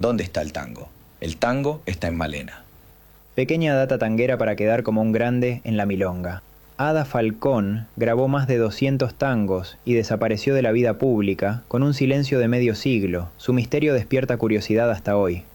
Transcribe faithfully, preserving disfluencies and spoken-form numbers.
¿Dónde está el tango? El tango está en Malena. Pequeña data tanguera para quedar como un grande en la milonga. Ada Falcón grabó más de doscientos tangos y desapareció de la vida pública con un silencio de medio siglo. Su misterio despierta curiosidad hasta hoy.